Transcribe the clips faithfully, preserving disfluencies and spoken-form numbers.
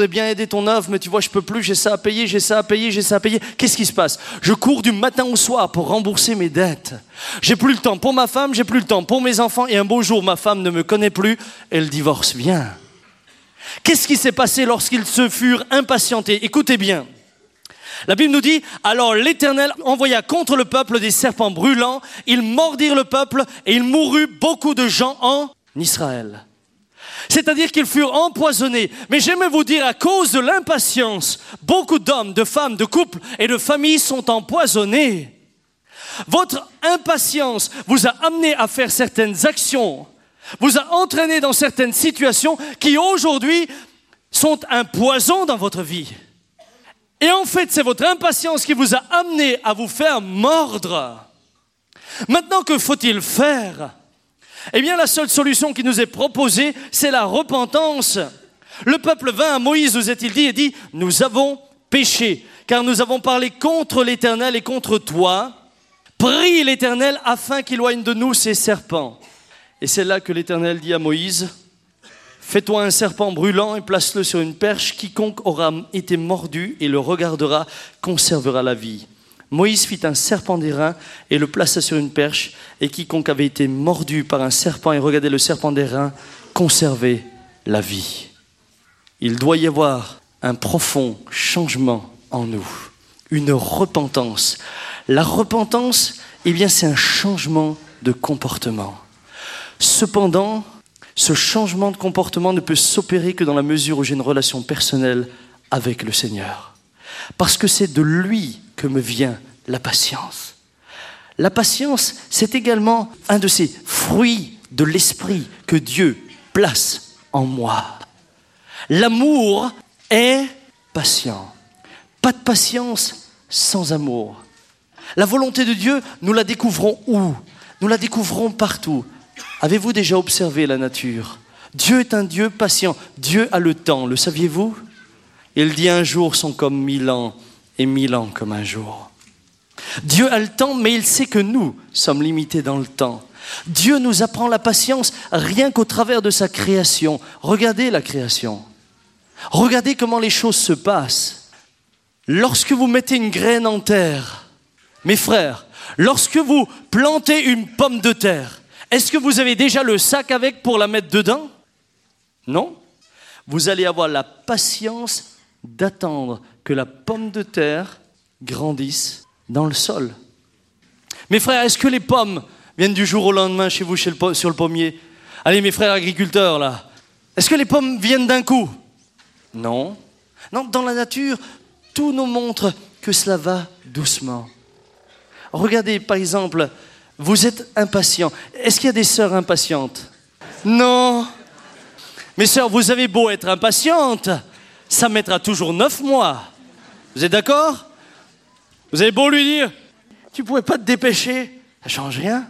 j'ai bien aidé ton œuvre, mais tu vois, je peux plus, j'ai ça à payer, j'ai ça à payer, j'ai ça à payer. Qu'est-ce qui se passe? Je cours du matin au soir pour rembourser mes dettes. J'ai plus le temps pour ma femme, j'ai plus le temps pour mes enfants. Et un beau jour, ma femme ne me connaît plus et le divorce vient. Qu'est-ce qui s'est passé lorsqu'ils se furent impatientés? Écoutez bien. La Bible nous dit, alors l'Éternel envoya contre le peuple des serpents brûlants. Ils mordirent le peuple et il mourut beaucoup de gens en Israël. C'est-à-dire qu'ils furent empoisonnés. Mais j'aimais vous dire, à cause de l'impatience, beaucoup d'hommes, de femmes, de couples et de familles sont empoisonnés. Votre impatience vous a amené à faire certaines actions, vous a entraîné dans certaines situations qui aujourd'hui sont un poison dans votre vie. Et en fait, c'est votre impatience qui vous a amené à vous faire mordre. Maintenant, que faut-il faire ? Eh bien, la seule solution qui nous est proposée, c'est la repentance. Le peuple vint à Moïse, nous est-il dit, et dit, nous avons péché, car nous avons parlé contre l'Éternel et contre toi. Prie l'Éternel afin qu'il éloigne de nous ces serpents. Et c'est là que l'Éternel dit à Moïse, fais-toi un serpent brûlant et place-le sur une perche. Quiconque aura été mordu et le regardera conservera la vie. Moïse fit un serpent d'airain et le plaça sur une perche, et quiconque avait été mordu par un serpent et regardait le serpent d'airain conservait la vie. Il doit y avoir un profond changement en nous, une repentance. La repentance, eh bien, c'est un changement de comportement. Cependant, ce changement de comportement ne peut s'opérer que dans la mesure où j'ai une relation personnelle avec le Seigneur. Parce que c'est de lui que me vient la patience. La patience, c'est également un de ces fruits de l'esprit que Dieu place en moi. L'amour est patient. Pas de patience sans amour. La volonté de Dieu, nous la découvrons où? Nous la découvrons partout. Avez-vous déjà observé la nature? Dieu est un Dieu patient. Dieu a le temps, le saviez-vous? Il dit un jour sont comme mille ans et mille ans comme un jour. Dieu a le temps, mais il sait que nous sommes limités dans le temps. Dieu nous apprend la patience rien qu'au travers de sa création. Regardez la création. Regardez comment les choses se passent. Lorsque vous mettez une graine en terre, mes frères, lorsque vous plantez une pomme de terre, est-ce que vous avez déjà le sac avec pour la mettre dedans? Non. Vous allez avoir la patience d'attendre que la pomme de terre grandisse dans le sol. Mes frères, est-ce que les pommes viennent du jour au lendemain chez vous, chez le, sur le pommier? Allez, mes frères agriculteurs, là. Est-ce que les pommes viennent d'un coup? Non. Non, dans la nature, tout nous montre que cela va doucement. Regardez, par exemple, vous êtes impatient. Est-ce qu'il y a des sœurs impatientes? Non. Mes sœurs, vous avez beau être impatiente, ça mettra toujours neuf mois. Vous êtes d'accord? Vous avez beau lui dire, tu ne pouvais pas te dépêcher, ça ne change rien.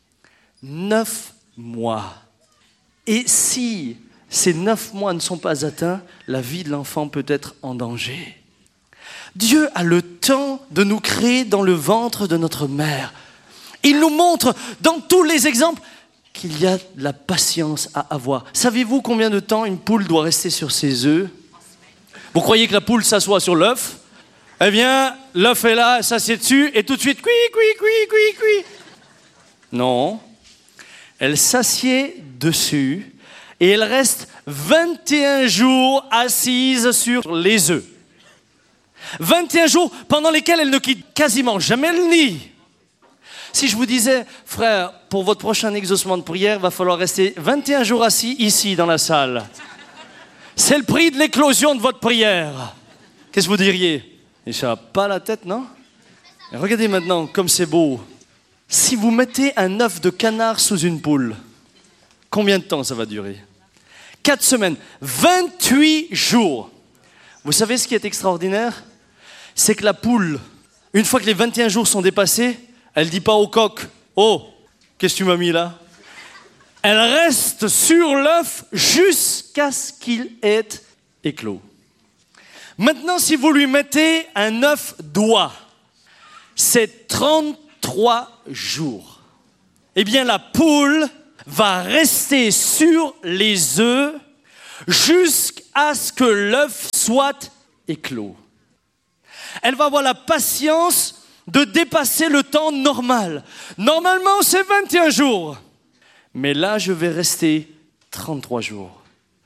Neuf mois. Et si ces neuf mois ne sont pas atteints, la vie de l'enfant peut être en danger. Dieu a le temps de nous créer dans le ventre de notre mère. Il nous montre dans tous les exemples qu'il y a de la patience à avoir. Savez-vous combien de temps une poule doit rester sur ses œufs? Vous croyez que la poule s'assoit sur l'œuf? Eh bien, l'œuf est là, s'assied dessus, et tout de suite, cuit, cuit, cuit, cuit, cuit. Non. Elle s'assied dessus, et elle reste vingt et un jours assise sur les œufs. vingt et un jours pendant lesquels elle ne quitte quasiment jamais le nid. Si je vous disais, frère, pour votre prochain exaucement de prière, il va falloir rester vingt et un jours assis ici dans la salle. C'est le prix de l'éclosion de votre prière. Qu'est-ce que vous diriez? Et ça n'a pas la tête, non? Et regardez maintenant comme c'est beau. Si vous mettez un œuf de canard sous une poule, combien de temps ça va durer? Quatre semaines, vingt-huit jours. Vous savez ce qui est extraordinaire? C'est que la poule, une fois que les vingt et un jours sont dépassés, elle ne dit pas au coq, « Oh, qu'est-ce que tu m'as mis là ?» Elle reste sur l'œuf jusqu'à ce qu'il ait éclos. Maintenant, si vous lui mettez un œuf d'oie, c'est trente-trois jours. Eh bien, la poule va rester sur les œufs jusqu'à ce que l'œuf soit éclos. Elle va avoir la patience de dépasser le temps normal. Normalement, c'est vingt et un jours. Mais là, je vais rester trente-trois jours.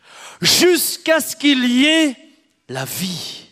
Jusqu'à ce qu'il y ait la vie.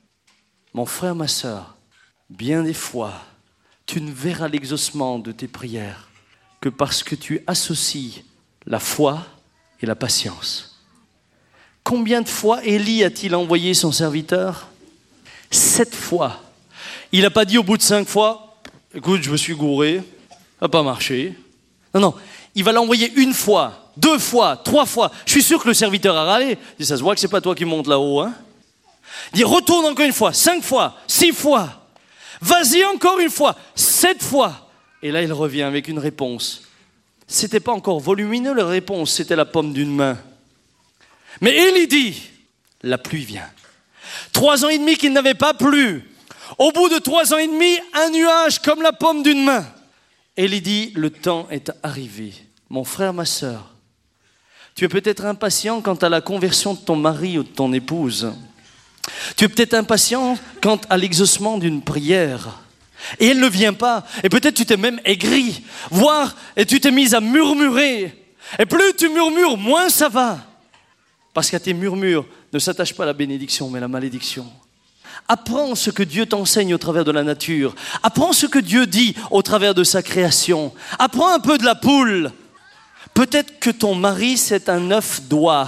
Mon frère, ma sœur, bien des fois, tu ne verras l'exaucement de tes prières que parce que tu associes la foi et la patience. Combien de fois Élie a-t-il envoyé son serviteur? Sept fois. Il n'a pas dit au bout de cinq fois, écoute, je me suis gouré, ça n'a pas marché. Non, non, il va l'envoyer une fois, deux fois, trois fois. Je suis sûr que le serviteur a râlé. Il dit, ça se voit que ce n'est pas toi qui montes là-haut. Hein? Il dit, retourne encore une fois, cinq fois, six fois. Vas-y encore une fois, sept fois. Et là, il revient avec une réponse. Ce n'était pas encore volumineux, la réponse, c'était la paume d'une main. Mais Élie dit, la pluie vient. Trois ans et demi qu'il n'avait pas plu. Au bout de trois ans et demi, un nuage comme la paume d'une main. Élie dit, le temps est arrivé. Mon frère, ma sœur, tu es peut-être impatient quant à la conversion de ton mari ou de ton épouse. Tu es peut-être impatient quant à l'exaucement d'une prière. Et elle ne vient pas. Et peut-être tu t'es même aigri, voire et tu t'es mis à murmurer. Et plus tu murmures, moins ça va. Parce qu'à tes murmures ne s'attache pas la bénédiction, mais la malédiction. Apprends ce que Dieu t'enseigne au travers de la nature. Apprends ce que Dieu dit au travers de sa création. Apprends un peu de la poule. Peut-être que ton mari, c'est un œuf d'oie.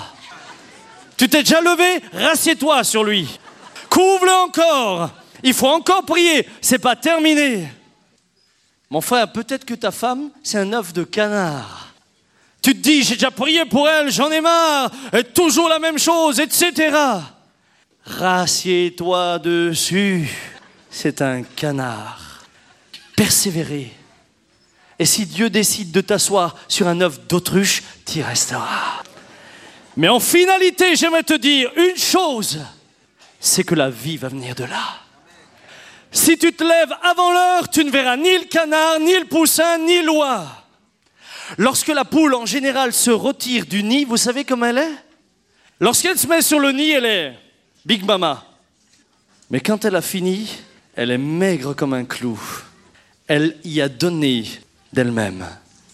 Tu t'es déjà levé? Rassieds-toi sur lui. Couvre-le encore. Il faut encore prier. C'est pas terminé. Mon frère, peut-être que ta femme, c'est un œuf de canard. Tu te dis, j'ai déjà prié pour elle, j'en ai marre. Et toujours la même chose, et cetera. Rassieds-toi dessus. C'est un canard. Persévérer. Et si Dieu décide de t'asseoir sur un œuf d'autruche, tu y resteras. Mais en finalité, j'aimerais te dire une chose, c'est que la vie va venir de là. Si tu te lèves avant l'heure, tu ne verras ni le canard, ni le poussin, ni l'oie. Lorsque la poule, en général, se retire du nid, vous savez comment elle est? Lorsqu'elle se met sur le nid, elle est Big Mama. Mais quand elle a fini, elle est maigre comme un clou. Elle y a donné d'elle-même.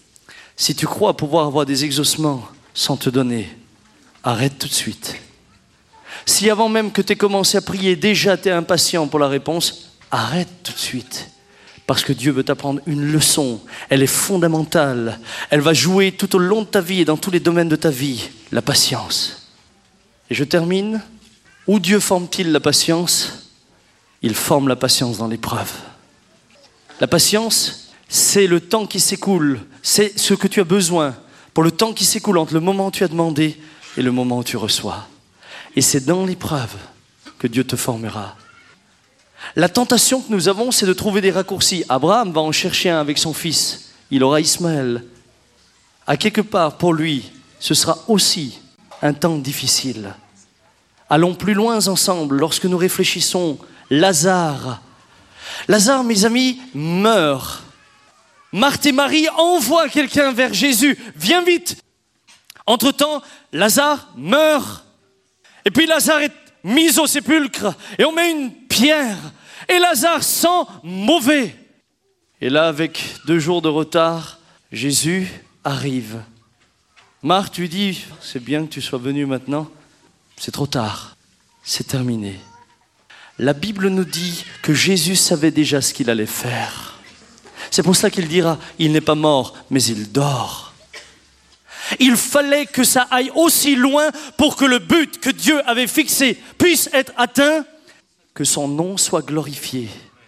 Si tu crois pouvoir avoir des exaucements sans te donner, arrête tout de suite. Si avant même que tu aies commencé à prier, déjà tu es impatient pour la réponse, arrête tout de suite. Parce que Dieu veut t'apprendre une leçon. Elle est fondamentale. Elle va jouer tout au long de ta vie et dans tous les domaines de ta vie. La patience. Et je termine. Où Dieu forme-t-il la patience? Il forme la patience dans l'épreuve. La patience, c'est le temps qui s'écoule. C'est ce que tu as besoin pour le temps qui s'écoule entre le moment où tu as demandé et le moment où tu reçois. Et c'est dans l'épreuve que Dieu te formera. La tentation que nous avons, c'est de trouver des raccourcis. Abraham va en chercher un avec son fils. Il aura Ismaël. À quelque part, pour lui, ce sera aussi un temps difficile. Allons plus loin ensemble lorsque nous réfléchissons. Lazare. Lazare, mes amis, meurt. Marthe et Marie envoient quelqu'un vers Jésus. Viens vite. Entre-temps, Lazare meurt. Et puis Lazare est mis au sépulcre. Et on met une pierre. Et Lazare sent mauvais. Et là, avec deux jours de retard, Jésus arrive. Marthe lui dit, c'est bien que tu sois venu maintenant. C'est trop tard. C'est terminé. La Bible nous dit que Jésus savait déjà ce qu'il allait faire. C'est pour cela qu'il dira, il n'est pas mort, mais il dort. Il fallait que ça aille aussi loin pour que le but que Dieu avait fixé puisse être atteint, que son nom soit glorifié.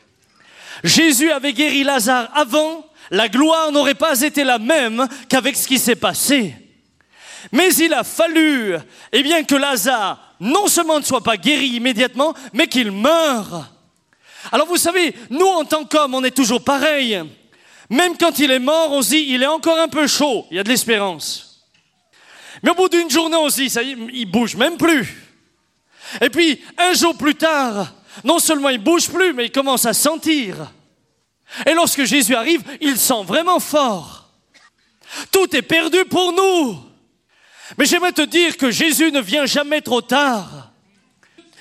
Jésus avait guéri Lazare avant, la gloire n'aurait pas été la même qu'avec ce qui s'est passé. Mais il a fallu eh bien, que Lazare non seulement ne soit pas guéri immédiatement, mais qu'il meure. Alors vous savez, nous en tant qu'hommes, on est toujours pareil. Même quand il est mort, on se dit, il est encore un peu chaud, il y a de l'espérance. Mais au bout d'une journée, on se dit, ça y est, il bouge même plus. Et puis, un jour plus tard, non seulement il bouge plus, mais il commence à sentir. Et lorsque Jésus arrive, il sent vraiment fort. Tout est perdu pour nous. Mais j'aimerais te dire que Jésus ne vient jamais trop tard.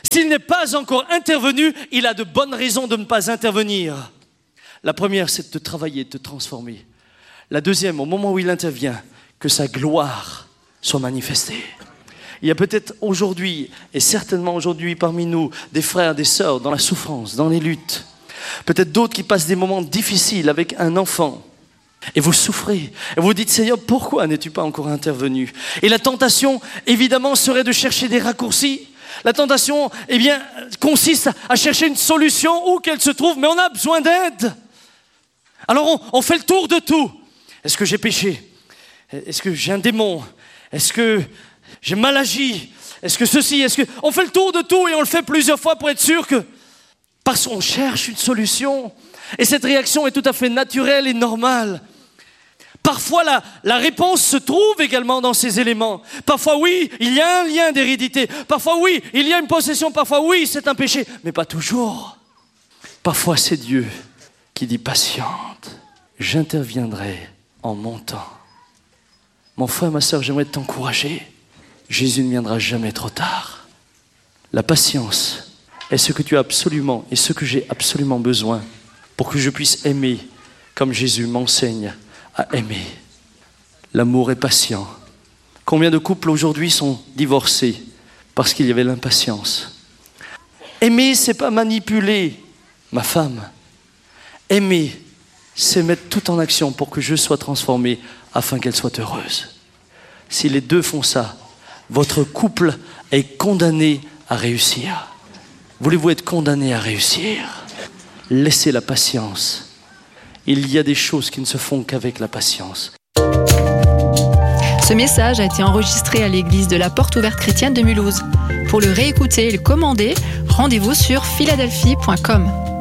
S'il n'est pas encore intervenu, il a de bonnes raisons de ne pas intervenir. La première, c'est de te travailler, de te transformer. La deuxième, au moment où il intervient, que sa gloire soit manifestée. Il y a peut-être aujourd'hui, et certainement aujourd'hui parmi nous, des frères, des sœurs dans la souffrance, dans les luttes. Peut-être d'autres qui passent des moments difficiles avec un enfant. Et vous souffrez. Et vous dites, Seigneur, pourquoi n'es-tu pas encore intervenu? Et la tentation, évidemment, serait de chercher des raccourcis. La tentation, eh bien, consiste à chercher une solution où qu'elle se trouve, mais on a besoin d'aide. Alors on, on fait le tour de tout. Est-ce que j'ai péché? Est-ce que j'ai un démon? Est-ce que j'ai mal agi? Est-ce que ceci? Est-ce que... On fait le tour de tout et on le fait plusieurs fois pour être sûr que... Parce qu'on cherche une solution. Et cette réaction est tout à fait naturelle et normale. Parfois, la, la réponse se trouve également dans ces éléments. Parfois, oui, il y a un lien d'hérédité. Parfois, oui, il y a une possession. Parfois, oui, c'est un péché. Mais pas toujours. Parfois, c'est Dieu qui dit patiente. J'interviendrai en mon temps. Mon frère, ma sœur, j'aimerais t'encourager. Jésus ne viendra jamais trop tard. La patience est ce que tu as absolument et ce que j'ai absolument besoin pour que je puisse aimer comme Jésus m'enseigne à aimer. L'amour est patient. Combien de couples aujourd'hui sont divorcés parce qu'il y avait l'impatience? Aimer, c'est pas manipuler ma femme. Aimer, c'est mettre tout en action pour que je sois transformé afin qu'elle soit heureuse. Si les deux font ça, votre couple est condamné à réussir. Voulez-vous être condamné à réussir? Laissez la patience. Il y a des choses qui ne se font qu'avec la patience. Ce message a été enregistré à l'église de la Porte Ouverte Chrétienne de Mulhouse. Pour le réécouter et le commander, rendez-vous sur philadelphie point com.